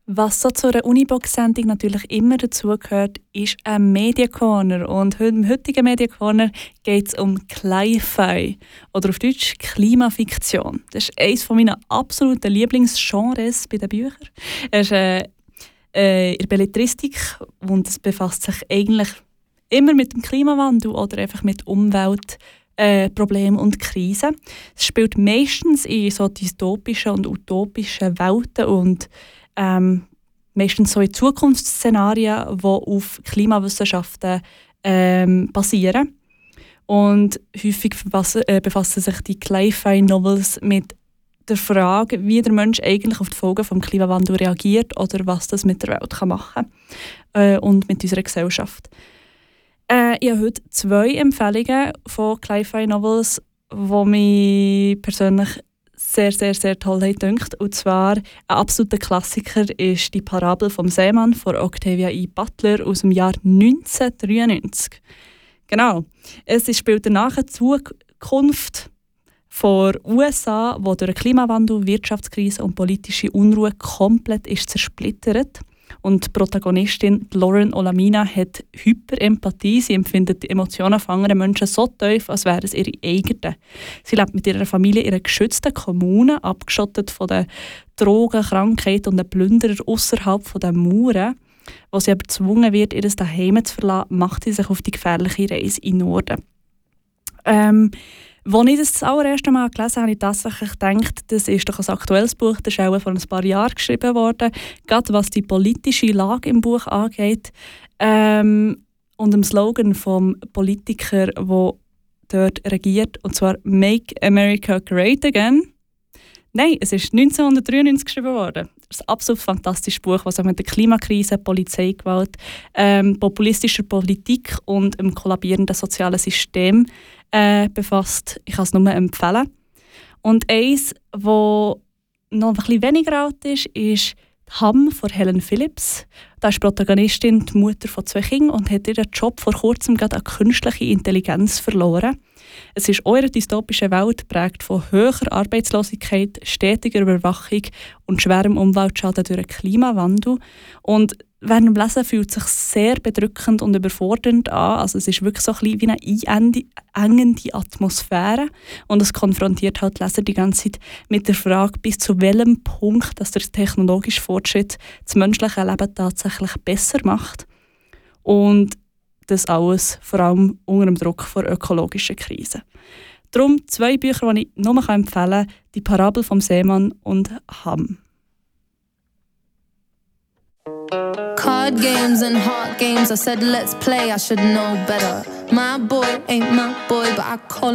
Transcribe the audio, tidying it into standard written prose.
Was so zu einer Unibox-Sendung natürlich immer dazugehört, ist ein Mediencorner. Und im heutigen Mediencorner geht es um Cli-Fi oder auf Deutsch Klimafiktion. Das ist eines meiner absoluten Lieblingsgenres bei den Büchern. Es ist in der Belletristik und es befasst sich eigentlich immer mit dem Klimawandel oder einfach mit Umweltproblemen und Krisen. Es spielt meistens in so dystopischen und utopischen Welten und meistens so in Zukunftsszenarien, die auf Klimawissenschaften basieren. Und häufig befassen sich die Cli-Fi-Novels mit der Frage, wie der Mensch eigentlich auf die Folgen des Klimawandels reagiert oder was das mit der Welt machen kann und mit unserer Gesellschaft. Ich habe heute 2 Empfehlungen von Cli-Fi-Novels, die mich persönlich sehr, sehr, sehr toll gedünkt. Und zwar ein absoluter Klassiker ist die Parabel vom Seemann von Octavia E. Butler aus dem Jahr 1993. Genau. Es spielt danach eine Zukunft von USA, die durch den Klimawandel, Wirtschaftskrise und politische Unruhe komplett ist zersplittert. Und die Protagonistin Lauren Olamina hat Hyperempathie. Sie empfindet die Emotionen von anderen Menschen so tief, als wären es ihre eigenen. Sie lebt mit ihrer Familie in einer geschützten Kommune, abgeschottet von den Drogen, Krankheiten und den Plünderern außerhalb der Mauern. Wo sie aber gezwungen wird, ihr Zuhause zu verlassen, macht sie sich auf die gefährliche Reise in den Norden. Als ich das allererste Mal gelesen habe, habe ich tatsächlich gedacht, das ist doch ein aktuelles Buch, das ist auch vor ein paar Jahren geschrieben worden, gerade was die politische Lage im Buch angeht und dem Slogan vom Politiker, der dort regiert, und zwar «Make America Great Again». Nein, es ist 1993 geschrieben worden. Das ist ein absolut fantastisches Buch, das sich mit der Klimakrise, Polizeigewalt, populistischer Politik und dem kollabierenden sozialen System befasst. Ich kann es nur empfehlen. Und eins, das noch ein bisschen weniger alt ist «Ham» von Helen Phillips. Da ist die Protagonistin die Mutter von 2 Kindern und hat ihren Job vor kurzem gerade an künstliche Intelligenz verloren. Es ist auch eine dystopische Welt, geprägt von hoher Arbeitslosigkeit, stetiger Überwachung und schwerem Umweltschaden durch den Klimawandel. Und während dem Lesen fühlt es sich sehr bedrückend und überfordernd an. Also es ist wirklich so ein bisschen wie eine einengende Atmosphäre. Und es konfrontiert halt die Leser die ganze Zeit mit der Frage, bis zu welchem Punkt dass der technologische Fortschritt das menschliche Leben tatsächlich besser macht. Und das alles vor allem unter dem Druck der ökologischen Krise. Darum 2 Bücher, die ich nur empfehlen kann: «Die Parabel vom Seemann» und «Ham». Card games and heart games, I said let's play, I should know better. My boy ain't my boy, but I call